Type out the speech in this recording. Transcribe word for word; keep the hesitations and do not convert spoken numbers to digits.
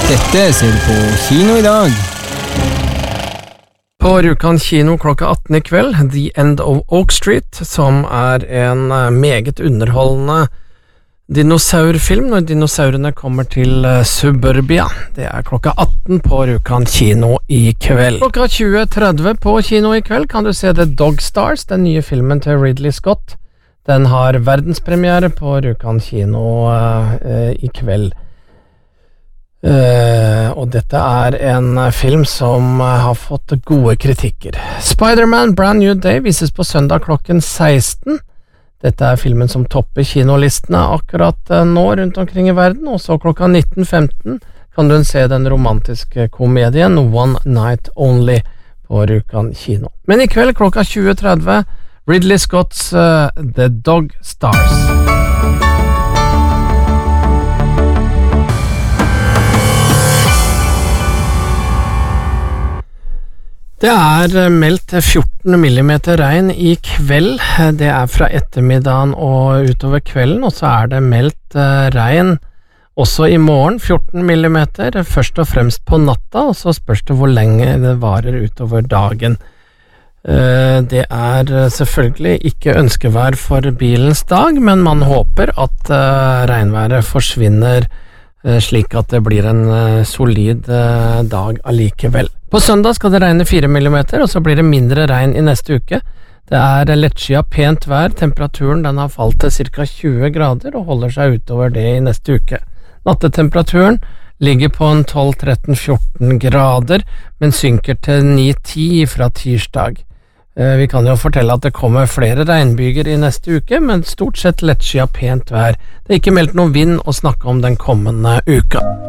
Dette ser du på kino i dag. På Rjukan kino klokka atten i kveld, The End of Oak Street, som er en meget underholdende dinosaurfilm når dinosaurene kommer til Suburbia. Det er klokka atten på Rjukan kino i kveld. Klokka tjue tretti på kino i kveld kan du se The Dog Stars, den nye filmen til Ridley Scott. Den har verdenspremiere på Rjukan kino uh, i kveld. Uh, og dette er en film som uh, har fått gode kritikker. Spider-Man Brand New Day vises på søndag klokken seksten. Dette er filmen som topper kinolistene akkurat uh, nå rundt omkring i verden, og så klokka nitten femten kan du se den romantiske komedien One Night Only på Rjukan kino. Men i kveld klokka tjue tretti Ridley Scott's uh, The Dog Stars. Det er meldt fjorten millimeter regn i kveld. Det er fra ettermiddagen og utover kvelden, og så er det meldt regn også i morgen, fjorten millimeter, først og fremst på natta, og så spørs det hvor lenge det varer utover dagen. Det er selvfølgelig ikke ønskevær for bilens dag, men man håper at regnværet forsvinner slik at det blir en solid dag allikevel. På søndag skal det regne fire millimeter, og så blir det mindre regn i neste uke. Det er lettskyet pent vær, temperaturen den har falt til ca. tjue grader og holder seg utover det i neste uke. Nattetemperaturen ligger på en tolv tretten fjorten grader, men synker til ni ti fra tirsdag. Vi kan jo fortelle at det kommer flere regnbyger i neste uke, men stort sett lettskyet pent vær. Det er ikke meldt noen vind å snakke om den kommende uka.